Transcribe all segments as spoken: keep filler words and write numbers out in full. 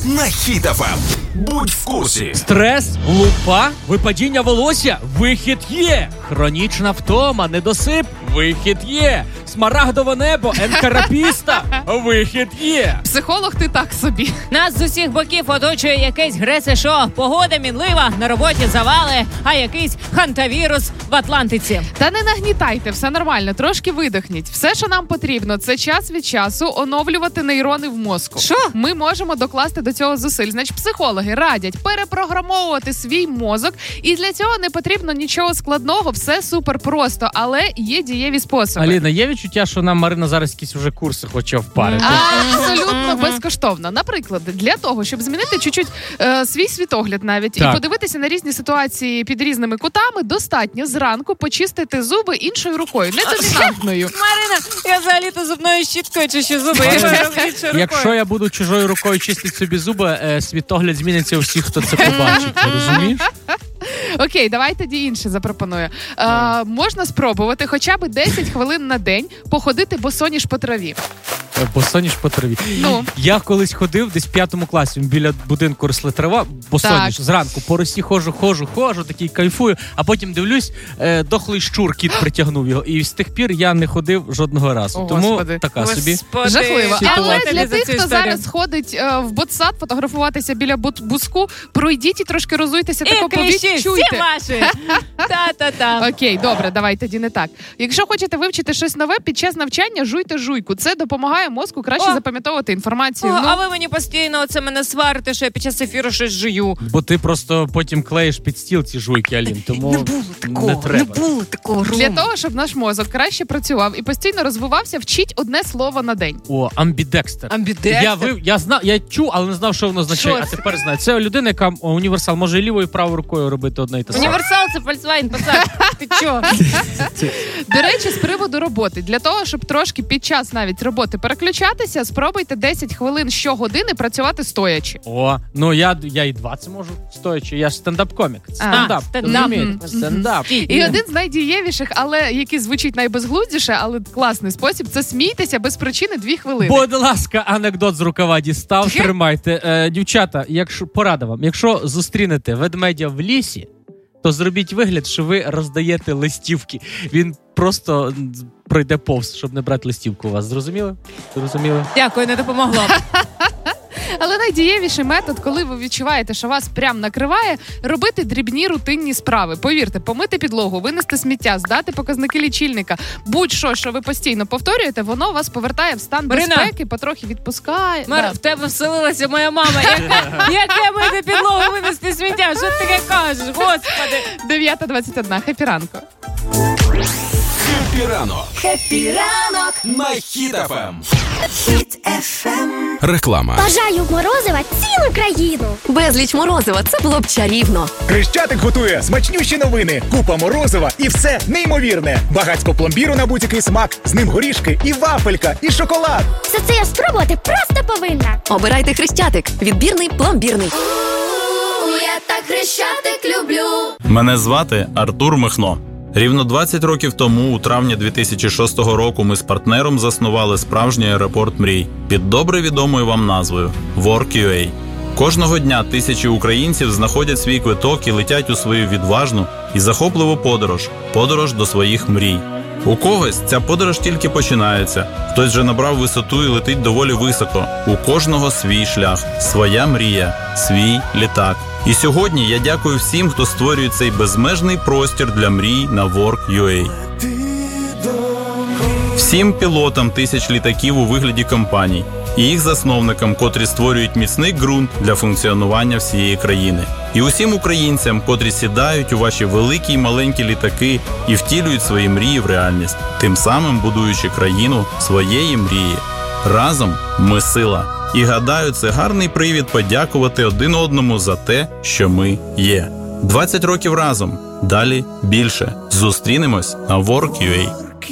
на Хіт еф ем. Будь в курсі. Стрес, лупа, випадіння волосся, вихід є. Хронічна втома, недосип, вихід є. Смарагдове небо, енкарапіста, вихід є. Психолог ти так собі. Нас з усіх боків оточує якесь гресе-шо. Погода мінлива, на роботі завали, а якийсь хантавірус в Атлантиці. Та не нагнітайте, все нормально, трошки видихніть. Все, що нам потрібно, це час від часу оновлювати нейрони в мозку. Що? Ми можемо докласти до цього зусиль. Значить, психологи радять перепрограмовувати свій мозок, і для цього не потрібно нічого складного, все супер просто, але є дієві способи. Аліна, є відчуття, що нам Марина зараз якісь вже курси хоче впарити? Абсолютно безкоштовно. Наприклад, для того, щоб змінити чуть-чуть е, свій світогляд навіть так. і подивитися на різні ситуації під різними кутами, достатньо зранку почистити зуби іншою рукою, не домінантною. Марина, я взагалі-то зубною щіткою чищу зуби. Якщо я буду чужою рукою чистити собі зуби, е, світогляд зміниться у всіх, хто це побачить. Ти розумієш? Окей, давай тоді інше запропоную. Е, можна спробувати хоча б десять хвилин на день походити босоніж по траві. Босоніж по траві. Ну. Я колись ходив десь в п'ятому класі, біля будинку росли трава, босоніж, Так. зранку по росі ходжу, ходжу, ходжу, такий кайфую, а потім дивлюсь, е, дохлий щур, кіт притягнув його. І з тих пір я не ходив жодного разу. О, Тому Господи. така собі. Господи. Жахливо. Ситуація. Але для За цю тих, хто історію. зараз ходить е, в ботсад фотографуватися біля бут- буску, пройдіть і трошки розуйтеся, І тако кліщі всі повідчуйте. ваші. Та-та-та. Окей, добре, давай тоді не так. Якщо хочете вивчити щось нове, під час навчання жуйте жуйку. Це допомагає мозку краще О. запам'ятовувати інформацію. О, Ну, а ви мені постійно оце мене сварите, що я під час ефіру щось жую. Бо ти просто потім клеїш під стіл ці жуйки, Алін, тому не треба. було такого. для того, щоб наш мозок краще працював і постійно розвивався, вчіть одне слово на день. О, амбідекстер. Амбідекстер. Я вив, я знав, я чув, але не знав, що воно означає. Що А це? тепер знаю. Це людина, яка о, універсал, може і лівою, і правою рукою робити одне і те саме. Універсал це Volkswagen Passat. Ти чо? До речі, з приводу роботи. Для того, щоб трошки під час навіть роботи переключатися, спробуйте десять хвилин щогодини працювати стоячи. О, ну я, я і двадцять можу стоячи. Я ж стендап-комік. Стендап. стендап. Розумієте? Стендап. І один з найдієвіших, але який звучить найбезглуздіше, але класний спосіб, це смійтеся без причини дві хвилини. Будь ласка, анекдот з рукава дістав, тримайте. Е, дівчата, якщо порада вам, якщо зустрінете ведмедя в лісі, то зробіть вигляд, що ви роздаєте листівки. Він просто пройде повз, щоб не брати листівку у вас. Зрозуміли? Зрозуміли? Дякую, не допомогло. Але найдієвіший метод, коли ви відчуваєте, що вас прям накриває, робити дрібні рутинні справи. Повірте, помити підлогу, винести сміття, здати показники лічильника. Будь-що, що ви постійно повторюєте, воно вас повертає в стан Марина. безпеки, потрохи відпускає. Мар, Да. в тебе вселилася моя мама. Яка, яке мити підлогу, винести сміття? Що ти таке кажеш? Господи. дев'ята двадцять одна. Хеппі ранку. Хеппі ранок Хеппі ранок на Хіт еф ем. Хіт еф ем. Реклама. Бажаю морозива цілу країну. Безліч морозива, це було б чарівно. Хрещатик готує смачнющі новини, купа морозива і все неймовірне. Багацько пломбіру на будь-який смак, з ним горішки і вафелька, і шоколад. Все це я спробувати просто повинна. Обирайте Хрещатик. Відбірний, пломбірний. У, я так Хрещатик люблю. Мене звати Артур Михно. Рівно двадцять років тому, у травні дві тисячі шостого року, ми з партнером заснували справжній аеропорт мрій під добре відомою вам назвою WorkUA. Кожного дня тисячі українців знаходять свій квиток і летять у свою відважну і захопливу подорож – подорож до своїх мрій. У когось ця подорож тільки починається, хтось вже набрав висоту і летить доволі високо. У кожного свій шлях, своя мрія, свій літак. І сьогодні я дякую всім, хто створює цей безмежний простір для мрій на WorkUA. Всім пілотам тисяч літаків у вигляді компаній і їх засновникам, котрі створюють міцний ґрунт для функціонування всієї країни. І усім українцям, котрі сідають у ваші великі й маленькі літаки і втілюють свої мрії в реальність, тим самим будуючи країну своєї мрії. Разом ми сила. І гадаю, це гарний привід подякувати один одному за те, що ми є. двадцять років разом. Далі більше. Зустрінемось на WorkUA.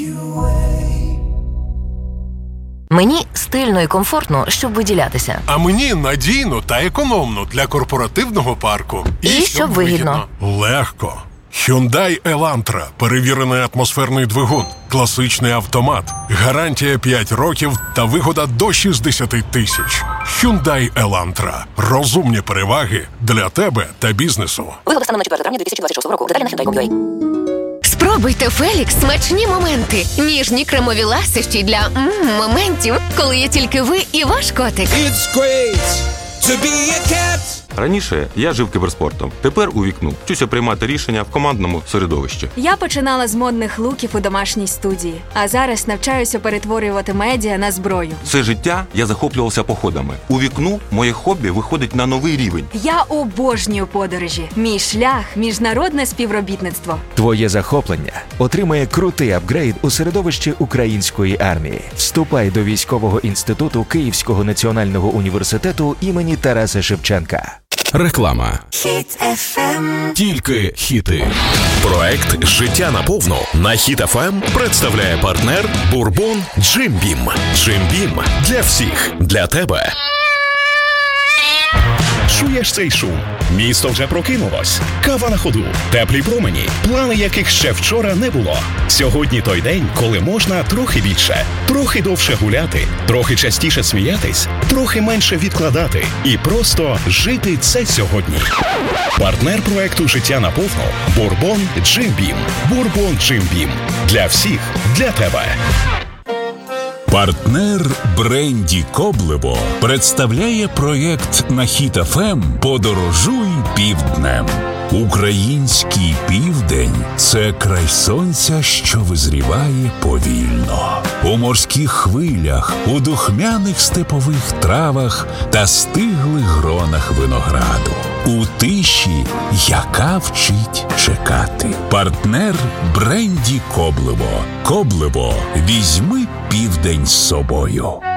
Мені стильно і комфортно, щоб виділятися. А мені надійно та економно для корпоративного парку. І щоб вигідно. Легко. Hyundai Elantra. Перевірений атмосферний двигун. Класичний автомат. Гарантія п'ять років та вигода до шістдесят тисяч. Hyundai Elantra. Розумні переваги для тебе та бізнесу. Вигода станом на четверте травня дві тисячі двадцять шостого року. Деталі на hyundai крапка com крапка ua. Спробуйте Фелікс смачні моменти. Ніжні кремові ласощі для м, моментів, коли є тільки ви і ваш котик. It's great to be a cat. Раніше я жив кіберспортом. Тепер у вікну вчуся приймати рішення в командному середовищі. Я починала з модних луків у домашній студії, а зараз навчаюся перетворювати медіа на зброю. Все життя я захоплювався походами. У вікну моє хобі виходить на новий рівень. Я обожнюю подорожі. Мій шлях – міжнародне співробітництво. Твоє захоплення отримає крутий апгрейд у середовищі української армії. Вступай до військового інституту Київського національного університету імені Тараса Шевченка. Реклама. Хіт еф ем. Тільки хіти. Проект «Життя наповну» на Хіт еф ем представляє партнер Бурбон Джим Бім. Джим Бім для всіх. Для тебе. Чуєш цей шум? Місто вже прокинулось. Кава на ходу, теплі промені, плани яких ще вчора не було. Сьогодні той день, коли можна трохи більше, трохи довше гуляти, трохи частіше сміятись, трохи менше відкладати і просто жити це сьогодні. Партнер проекту «Життя наповну» – Бурбон Джим Бім. Бурбон Джим Бім. Для всіх. Для тебе. Партнер бренді Коблево представляє проєкт на Хіт еф ем «Подорожуй півднем». Український південь – це край сонця, що визріває повільно. У морських хвилях, у духмяних степових травах та стиглих гронах винограду. У тиші, яка вчить чекати. Партнер бренді Коблево. Коблево. Візьми південь з собою.